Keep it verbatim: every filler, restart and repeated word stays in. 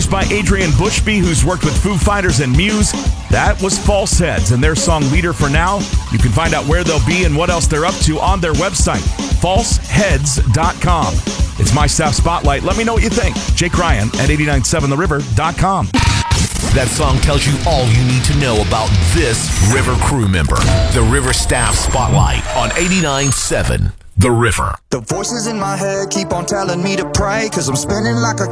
produced by Adrian Bushby, who's worked with Foo Fighters and Muse. That was False Heads and their song Leader for Now. You can find out where they'll be and what else they're up to on their website, false heads dot com. It's my staff spotlight. Let me know what you think. Jake Ryan at eighty-nine point seven the river dot com. That song tells you all you need to know about this River crew member. The River Staff Spotlight on eighty-nine point seven The River. The voices in my head keep on telling me to pray, 'cause I'm spinning like a